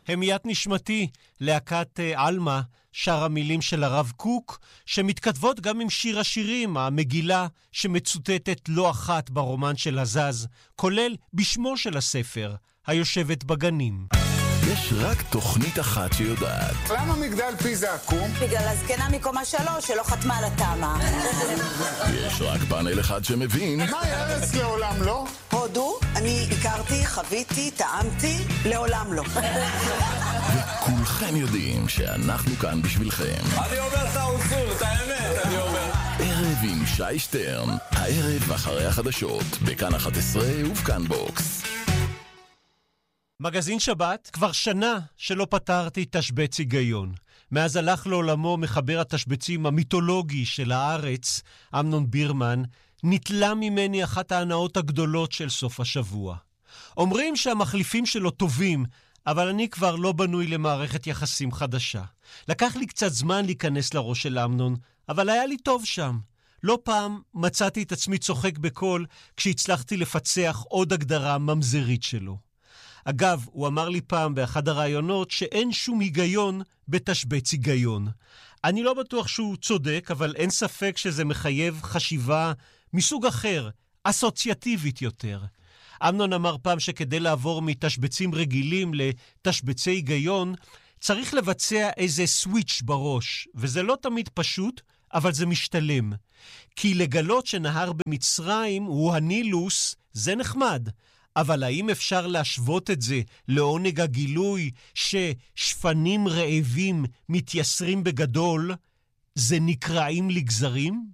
המיית נשמתי, להקת אלמה, שר המילים של הרב קוק, שמתכתבות גם עם שיר השירים, המגילה שמצוטטת לא אחת ברומן של הזז, כולל בשמו של הספר, היושבת בגנים. יש רק תוכנית אחת שיודעת. למה מגדל פיזה עקום? בגלל הזקנה מקומה 3 שלא חתמה על התאמה. יש רק פאנל אחד שמבין. מה ארץ לעולם לא? הודו, אני הכרתי, חוויתי, טעמתי, לעולם לא. וכולכם יודעים שאנחנו כאן בשבילכם. אני אומר לך אוסול, את האמת, אני אומר. ערב עם שי שטרן, הערב אחרי החדשות, בכאן 11 ובכאן בוקס. מגזין שבת, כבר שנה שלא פתרתי תשבץ היגיון. מאז הלך לעולמו מחבר התשבצים המיתולוגי של הארץ, אמנון בירמן, נטלה ממני אחת ההנאות הגדולות של סוף השבוע. אומרים שהמחליפים שלו טובים, אבל אני כבר לא בנוי למערכת יחסים חדשה. לקח לי קצת זמן להיכנס לראש של אמנון, אבל היה לי טוב שם. לא פעם מצאתי את עצמי צוחק בקול כשהצלחתי לפצח עוד הגדרה ממזרית שלו. אגב, הוא אמר לי פעם באחד הרעיונות שאין שום היגיון בתשבץ היגיון. אני לא בטוח שהוא צודק, אבל אין ספק שזה מחייב חשיבה מסוג אחר, אסוציאטיבית יותר. אמנון אמר פעם שכדי לעבור מתשבצים רגילים לתשבצי היגיון, צריך לבצע איזה סוויץ' בראש, וזה לא תמיד פשוט, אבל זה משתלם. כי לגלות שנהר במצרים הוא הנילוס, זה נחמד. אבל האם אפשר להשוות את זה לעונג הגילוי ששפנים רעבים מתייסרים בגדול, זה נקראים לגזרים?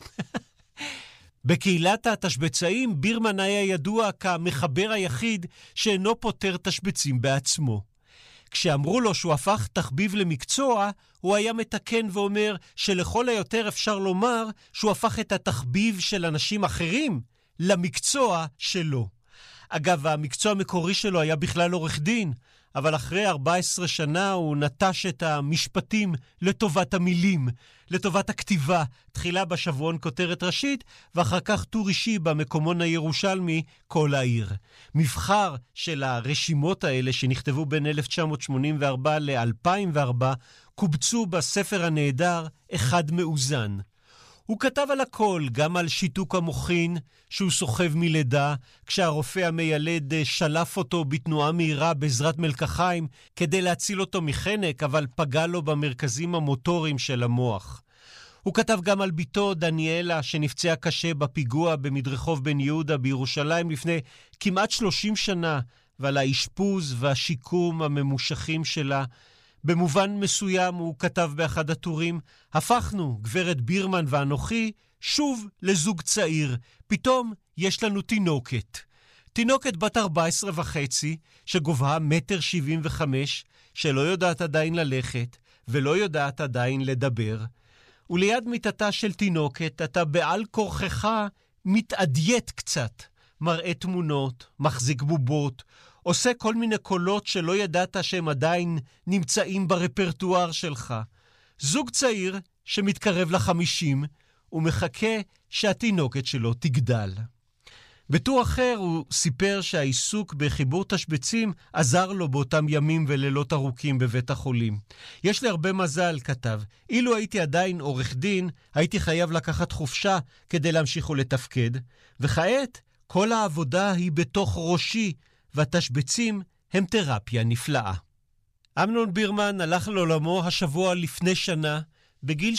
בקהילת התשבצאים בירמן היה ידוע כמחבר היחיד שאינו פותר תשבצים בעצמו. כשאמרו לו שהוא הפך תחביב למקצוע, הוא היה מתקן ואומר שלכל היותר אפשר לומר שהוא הפך את התחביב של אנשים אחרים למקצוע שלו. אגב, המקצוע המקורי שלו היה בכלל עורך דין, אבל אחרי 14 שנה הוא נטש את המשפטים לטובת המילים, לטובת הכתיבה, תחילה בשבועון כותרת ראשית, ואחר כך טור אישי במקומון הירושלמי כל העיר. מבחר של הרשימות האלה שנכתבו בין 1984 ל-2004, קובצו בספר הנהדר אחד מאוזן. הוא כתב על הכל, גם על שיתוק המוחין, שהוא סוחב מלידה, כשהרופא המיילד שלף אותו בתנועה מהירה בעזרת מלקחיים, כדי להציל אותו מחנק, אבל פגע לו במרכזים המוטוריים של המוח. הוא כתב גם על ביתו דניאלה, שנפצעה קשה בפיגוע במדרחוב בן יהודה בירושלים לפני כמעט 30 שנה, ועל האשפוז והשיקום הממושכים שלה. במובן מסוים הוא כתב באחד הטורים, הפכנו, גברת בירמן ואנוכי, שוב לזוג צעיר. פתאום יש לנו תינוקת. תינוקת בת 14.5, שגובהה 1.75 מטר, שלא יודעת עדיין ללכת, ולא יודעת עדיין לדבר. וליד מיטתה של תינוקת, אתה בעל כורכך מתעדיית קצת. מראה תמונות, מחזיק בובות, עושה כל מיני קולות שלא ידעת שהם עדיין נמצאים ברפרטואר שלך. זוג צעיר שמתקרב ל50 ומחכה שהתינוקת שלו תגדל. בטור אחר הוא סיפר שהעיסוק בחיבור תשבצים עזר לו באותם ימים ולילות ארוכים בבית החולים. יש לי הרבה מזל, כתב. אילו הייתי עדיין עורך דין, הייתי חייב לקחת חופשה כדי להמשיך ולתפקד, וכעת כל העבודה היא בתוך ראשי, והתשבצים הם תרפיה נפלאה. אמנון בירמן הלך לעולמו השבוע לפני שנה, בגיל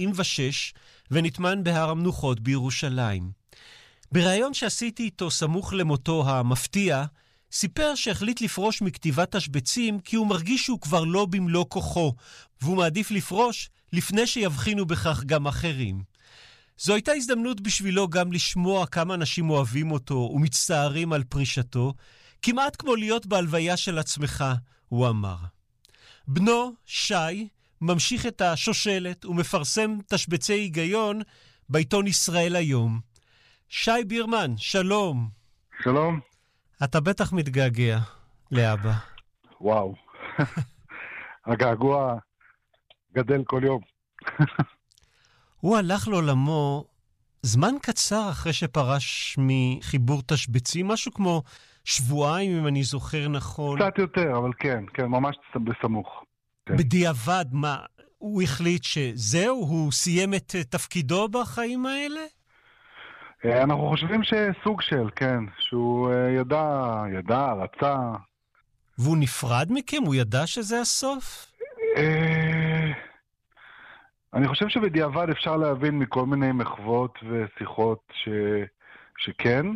76, ונטמן בהר המנוחות בירושלים. בריאיון שעשיתי איתו סמוך למותו המפתיע, סיפר שהחליט לפרוש מכתיבת תשבצים כי הוא מרגיש שהוא כבר לא במלוא כוחו, והוא מעדיף לפרוש לפני שיבחינו בכך גם אחרים. זו הייתה הזדמנות בשבילו גם לשמוע כמה אנשים אוהבים אותו ומצטערים על פרישתו, כמעט כמו להיות בהלוויה של עצמך, הוא אמר. בנו, שי, ממשיך את השושלת ומפרסם תשבצי היגיון בעיתון ישראל היום. שי בירמן, שלום. שלום. אתה בטח מתגעגע לאבא. וואו. הגעגוע גדל כל יום. הוא הלך לעולמו זמן קצר אחרי שפרש מחיבור תשבצים, משהו כמו שבועיים, אם אני זוכר נכון. קצת יותר, אבל כן, ממש בסמוך. כן. בדיעבד, מה, הוא החליט שזהו, הוא סיים את תפקידו בחיים האלה? אנחנו חושבים שסוג של, כן, שהוא ידע, רצה. והוא נפרד מכם? הוא ידע שזה הסוף? אני חושב שבדיעבד אפשר להבין מכל מיני מחוות ושיחות שכן,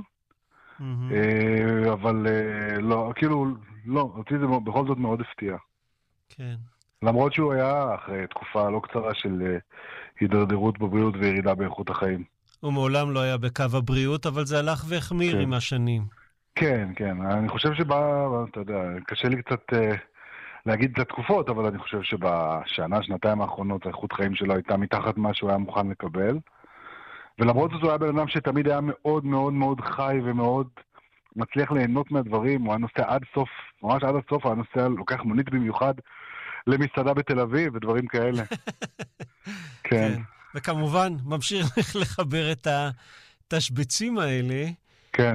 אבל לא, כאילו, לא, אותי זה בכל זאת מאוד הפתיע. כן. למרות שהוא היה אחרי תקופה לא קצרה של הידרדרות בבריאות וירידה באיכות החיים. הוא מעולם לא היה בקו הבריאות, אבל זה הלך והחמיר עם השנים. כן, כן. אני חושב אתה יודע, קשה לי קצת להגיד את התקופות, אבל אני חושב שנתיים האחרונות, האיכות חיים שלו הייתה מתחת מה שהוא היה מוכן לקבל. ולמרות זאת הוא היה בן אדם שתמיד היה מאוד מאוד מאוד חי ומאוד מצליח ליהנות מהדברים. הוא היה נוסע עד סוף, ממש עד הסוף, הוא היה נוסע, לוקח מונית במיוחד למסעדה בתל אביב ודברים כאלה. כן. וכמובן, ממשיך לחבר את התשבצים האלה. כן.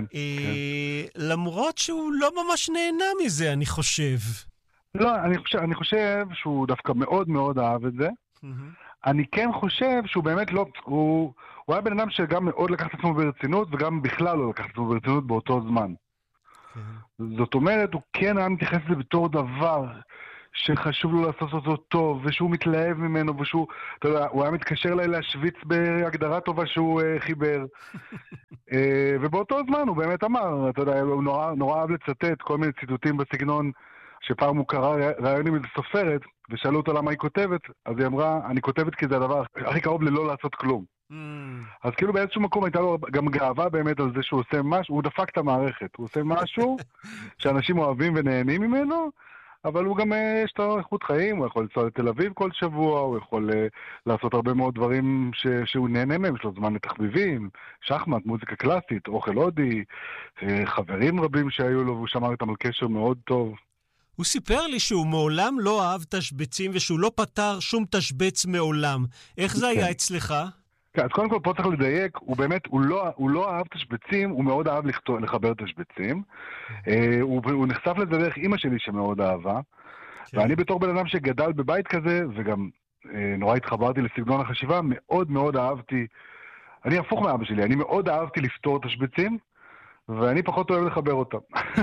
למרות שהוא לא ממש נהנה מזה, אני חושב. לא, אני חושב שהוא דווקא מאוד מאוד אהב את זה. אני כן חושב שהוא באמת לא, הוא היה בן אדם שגם מאוד לקח את עצמו ברצינות, וגם בכלל לא לקח את עצמו ברצינות באותו זמן. זאת אומרת, הוא כן היה מתייחס לזה בתור דבר שחשוב לו לעשות אותו טוב, ושהוא מתלהב ממנו, ושהוא, אתה יודע, הוא היה מתקשר אליי להשוויץ בהגדרה טובה שהוא חיבר. ובאותו זמן הוא באמת אמר, אתה יודע, הוא נורא אהב לצטט כל מיני ציטוטים בסגנון, שפעם הוא קרא רעיונים איזה סופרת, ושאלו אותו למה היא כותבת, אז היא אמרה, אני כותבת כי זה הדבר הכי קרוב ללא לעשות כלום. אז כאילו באיזשהו מקום הייתה לו גם גאווה באמת על זה שהוא עושה משהו, הוא דפק את המערכת, הוא עושה משהו שאנשים אוהבים ונהנים ממנו, אבל הוא גם, יש לו איכות חיים, הוא יכול לנסוע לתל אביב כל שבוע, הוא יכול לעשות הרבה מאוד דברים שהוא נהנה מהם, יש לו זמן לתחביבים, שחמט, מוזיקה קלאסית, אוכל הודי, חברים רבים שהיו לו, והוא שמר איתם על קשר מאוד טוב. הוא סיפר לי שהוא מעולם לא אהב תשבצים, ושהוא לא פתר שום תשבץ מעולם. איך זה היה אצלך? כן, אז קודם כל פה צריך לדייק, הוא באמת, הוא לא אהב תשבצים, הוא מאוד אהב לחבר תשבצים. הוא נחשף לזה דרך אמא שלי שמאוד אהבה, ואני בתור בן אדם שגדל בבית כזה, וגם נורא התחברתי לסגנון החשיבה, מאוד מאוד אהבתי, אני הפוך מאבא שלי, אני מאוד אהבתי לפתור תשבצים, ואני פחות אוהב לחבר אותם.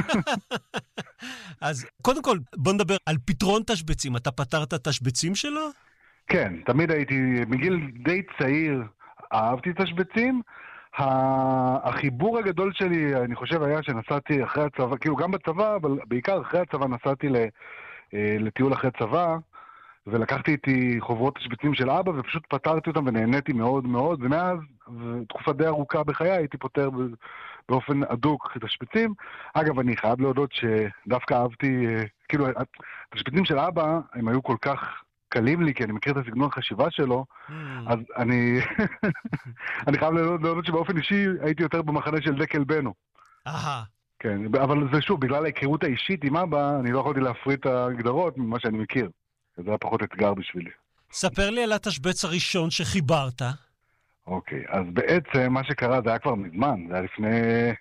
אז קודם כל, בוא נדבר על פתרון תשבצים. אתה פתרת תשבצים שלו? כן, תמיד הייתי, מגיל די צעיר, אהבתי תשבצים. החיבור הגדול שלי, אני חושב, היה שנסעתי אחרי הצבא, כאילו גם בצבא, אבל בעיקר אחרי הצבא נסעתי לטיול אחרי צבא, ולקחתי איתי חוברות תשבצים של אבא, ופשוט פתרתי אותם ונהניתי מאוד מאוד, ומאז, תקופה די ארוכה בחיי, הייתי פותר באופן עדוק תשבצים. אגב, אני חייב להודות שדווקא אהבתי, כאילו, התשבצים של אבא, הם היו כל כך קלים לי, כי אני מכיר את הסגנון חשיבה שלו, אז אני חייב להודות שבאופן אישי הייתי יותר במחנה של דקל בנו. כן, אבל זה שוב, בגלל ההיכרות האישית עם אבא, אני לא יכולתי להפריד את ההגדרות ממה שאני מכיר. זה היה פחות אתגר בשבילי. ספר לי על התשבץ הראשון שחיברת. אוקיי, אז בעצם מה שקרה זה היה כבר מזמן, זה היה לפני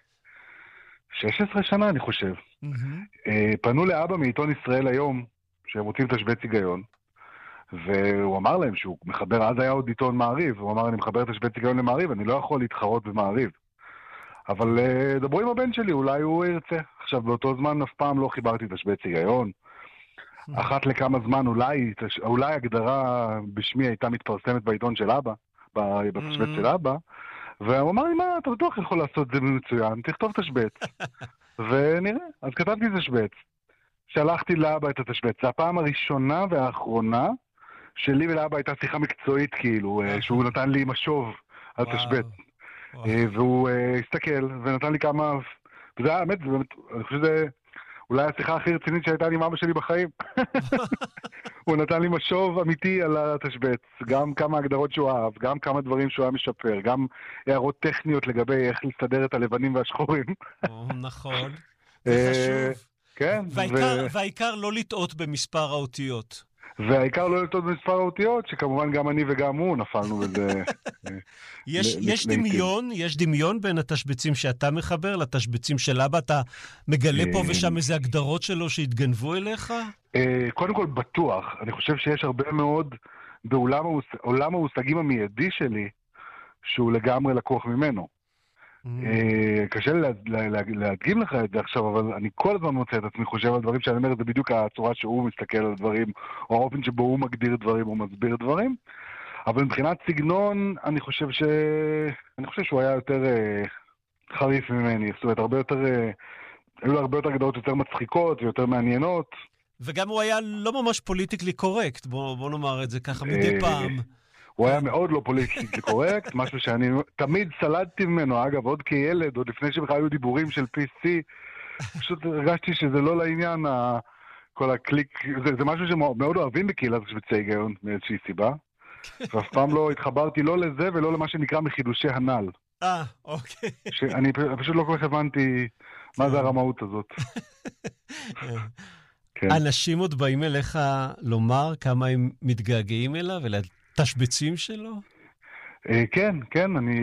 16 שנה אני חושב. פנו לאבא מעיתון ישראל היום, שהם רוצים תשבץ היגיון, והוא אמר להם שהוא מחבר, אז היה עוד עיתון מעריב, הוא אמר אני מחבר תשבץ היגיון למעריב, אני לא יכול להתחרות במעריב. אבל דברו עם הבן שלי, אולי הוא ירצה. עכשיו באותו זמן אף פעם לא חיברתי תשבץ היגיון. אחת לכמה זמן אולי הגדרה בשמי הייתה מתפרסמת בעיתון של אבא, בתשבץ של אבא, והוא אמר לי, מה, אתה בטוח יכול לעשות את זה מצוין, תכתוב תשבץ. ונראה, אז כתבתי תשבץ. שלחתי לאבא את התשבץ. זה הפעם הראשונה והאחרונה שלי ולאבא הייתה שיחה מקצועית, כאילו, שהוא נתן לי משוב על תשבץ. והוא הסתכל ונתן לי כמה, וזה היה האמת, אני חושב שזה אולי השיחה הכי רצינית שהייתה לי עם אבא שלי בחיים. הוא נתן לי משוב אמיתי על התשבץ, גם כמה הגדרות שהוא אהב, גם כמה דברים שהוא היה משפר, גם הערות טכניות לגבי איך להסתדר את הלבנים והשחורים. נכון, זה חשוב. כן. והעיקר לא לטעות במספר האותיות. והעיקר לא לטעות במספר האותיות, שכמובן גם אני וגם הוא נפלנו בזה. יש דמיון בין התשבצים שאתה מחבר לתשבצים של אבא? אתה מגלה פה ושם איזה הגדרות שלו שהתגנבו אליך? קודם כל בטוח. אני חושב שיש הרבה מאוד בעולם המושגים המיידי שלי, שהוא לגמרי לקוח ממנו. קשה לי להדגים לך את זה עכשיו, אבל אני כל הזמן מוצא את עצמי חושב על דברים שאני אומר, זה בדיוק הצורה שהוא מסתכל על דברים, או האופן שבו הוא מגדיר דברים או מסביר דברים. אבל מבחינת סגנון, אני חושב שהוא היה יותר חריף ממני, זאת אומרת, היו לו הרבה יותר גדרות יותר מצחיקות ויותר מעניינות. וגם הוא היה לא ממש פוליטיקלי קורקט, בוא נאמר את זה ככה מדי פעם. הוא היה מאוד לא פוליטיקלי קורקט, משהו שאני תמיד סלדתי ממנו, אגב, עוד כילד, עוד לפני שבכלל היו דיבורים של PC, פשוט הרגשתי שזה לא לעניין, כל הקליק, זה משהו שמאוד אוהבים בקהילת תשבצי היגיון, מאיזושהי סיבה, ואף פעם לא התחברתי לא לזה ולא למה שנקרא מחידושי הנ"ל. אוקיי. אני פשוט לא כל כך הבנתי מה זה הרמאות הזאת. אנשים עוד באים אליך לומר כמה הם מתגעגעים אליו ולתשבצים שלו? כן, אני...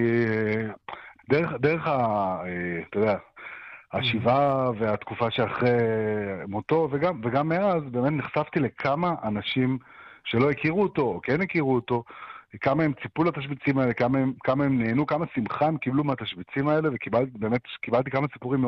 דרך אתה יודע, השיבה והתקופה שאחרי מותו, וגם מאז באמת נחשפתי לכמה אנשים שלא הכירו אותו, או כן הכירו אותו, כמה הם ציפו לתשבצים האלה, כמה הם נהנו, כמה שמחה הם קיבלו מהתשבצים האלה, וקיבלתי כמה סיפורים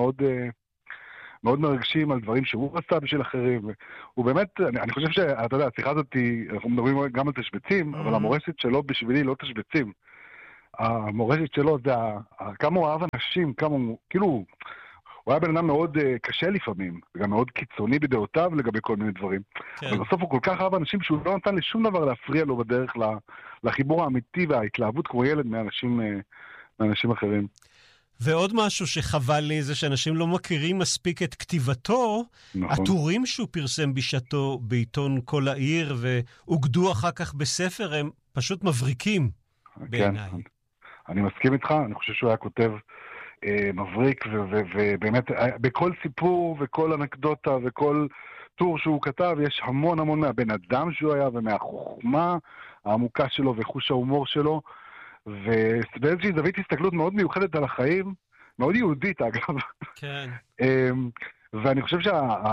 מאוד מרגשים על דברים שהוא עשה בשביל אחרים. הוא באמת, אני חושב שאתה יודע, השיחה הזאת, אנחנו מדברים גם על תשבצים, אבל המורשת שלו בשבילי לא תשבצים. המורשת שלו זה כמה הוא אהב אנשים, כאילו, הוא היה בן אדם מאוד קשה לפעמים, וגם מאוד קיצוני בדעותיו לגבי כל מיני דברים. אבל בסוף הוא כל כך אהב אנשים שהוא לא נתן לשום דבר להפריע לו בדרך לחיבור האמיתי וההתלהבות כמו ילד מאנשים אחרים. ועוד משהו שחבל לי זה שאנשים לא מכירים מספיק את כתיבתו, נכון. הטורים שהוא פרסם בשעתו בעיתון כל העיר והוגדו אחר כך בספר, הם פשוט מבריקים בעיניי. כן, אני מסכים איתך, אני חושב שהוא היה כותב מבריק, ובאמת בכל סיפור וכל אנקדוטה וכל טור שהוא כתב, יש המון מהבן אדם שהוא היה ומהחוכמה העמוקה שלו וחוש ההומור שלו, ובאיזושהי זווית הסתכלות מאוד מיוחדת על החיים, מאוד יהודית אגב. כן. ואני חושב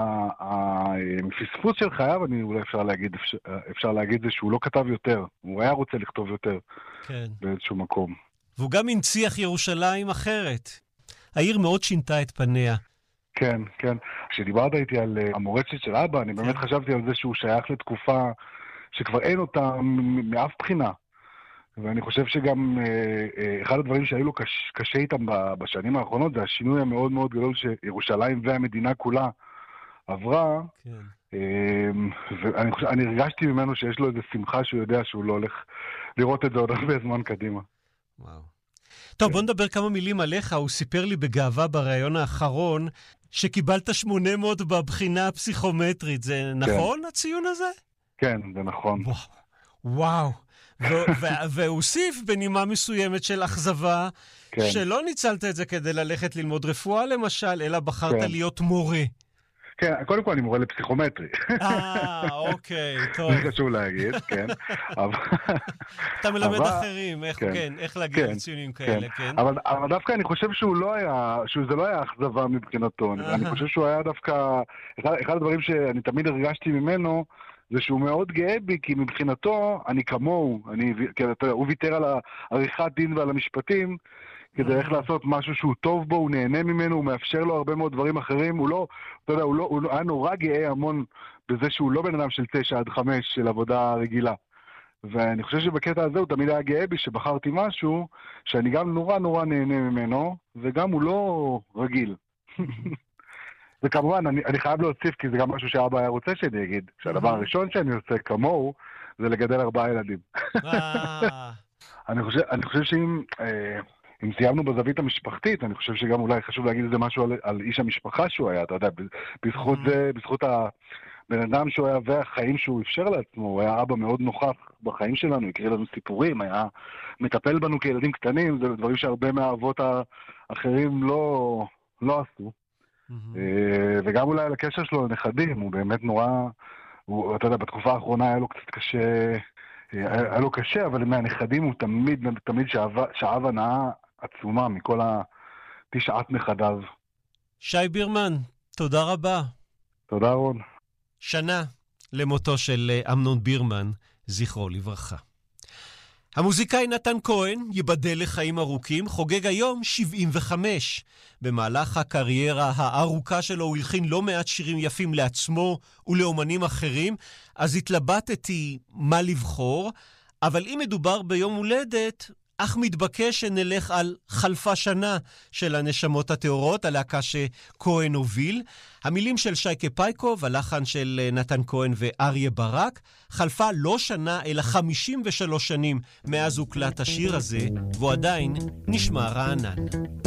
שהפספוס של חייו, אולי אפשר להגיד זה שהוא לא כתב יותר, הוא היה רוצה לכתוב יותר. כן. באיזשהו מקום. והוא גם הנציח ירושלים אחרת. העיר מאוד שינתה את פניה. כן. כשדיברת איתי על המורשת של אבא, אני באמת חשבתי על זה שהוא שייך לתקופה שכבר אין אותה מאף בחינה. ואני חושב שגם אחד הדברים שהיו לו קשה איתם בשנים האחרונות, זה השינוי המאוד מאוד גדול שירושלים והמדינה כולה עברה. כן. ואני הרגשתי ממנו שיש לו איזו שמחה שהוא יודע שהוא לא הולך לראות את זה עוד הרבה זמן קדימה. וואו. טוב, בוא נדבר כמה מילים עליך. הוא סיפר לי בגאווה בראיון האחרון שקיבלת 800 בבחינה הפסיכומטרית. זה נכון, הציון הזה? כן, זה נכון. וואו. והוסיף בנימה מסוימת של אכזבה, שלא ניצלת את זה כדי ללכת ללמוד רפואה למשל, אלא בחרת להיות מורה. כן, קודם כל אני מורה לפסיכומטרי. אוקיי, טוב. זה חשוב להגיד, כן. אתה מלמד אחרים, איך להגיע לציונים כאלה, כן. אבל דווקא אני חושב שזה לא היה אכזבה מבחינתו. אני חושב שהוא היה דווקא, אחד הדברים שאני תמיד הרגשתי ממנו, זה שהוא מאוד גאה בי, כי מבחינתו אני כמוהו, הוא ויתר על העריכת דין ועל המשפטים, כדי איך לעשות משהו שהוא טוב בו, הוא נהנה ממנו, הוא מאפשר לו הרבה מאוד דברים אחרים, הוא היה נורא גאה המון בזה שהוא לא בן אדם של 9-5 של עבודה רגילה. ואני חושב שבקטע הזה הוא תמיד היה גאה בי שבחרתי משהו שאני גם נורא נהנה ממנו, וגם הוא לא רגיל. וכמובן, אני חייב להוסיף, כי זה גם משהו שאבא היה רוצה שאני אגיד, שהדבר הראשון שאני עושה כמוהו, זה לגדל 4 ילדים. אני חושב שאם סיימנו בזווית המשפחתית, אני חושב שגם אולי חשוב להגיד איזה משהו על איש המשפחה שהוא היה, אתה יודע, בזכות הבן אדם שהוא היה והחיים שהוא אפשר לעצמו, הוא היה אבא מאוד נוכח בחיים שלנו, הקריא לנו סיפורים, היה מטפל בנו כילדים קטנים, זה דברים שהרבה מהאבות האחרים לא עשו. וגם אולי על הקשר שלו לנכדים, הוא באמת אתה יודע, בתקופה האחרונה היה לו קצת קשה, היה לו קשה, אבל מהנכדים הוא תמיד שאב הנאה עצומה מכל תשעת נכדיו. שי בירמן, תודה רבה. תודה רון. שנה למותו של אמנון בירמן, זכרו לברכה. המוזיקאי נתן כהן, ייבדל לחיים ארוכים, חוגג היום 75. במהלך הקריירה הארוכה שלו הוא הלחין לא מעט שירים יפים לעצמו ולאומנים אחרים, אז התלבטתי מה לבחור, אבל אם מדובר ביום הולדת, אך מתבקש שנלך על חלפה שנה של הנשמות התאורות, הלהקה שכהן הוביל. המילים של שייקה פייקוב, הלחן של נתן כהן ואריה ברק. חלפה לא שנה, אלא 53 שנים מאז הוקלט השיר הזה, והוא עדיין נשמע רענן.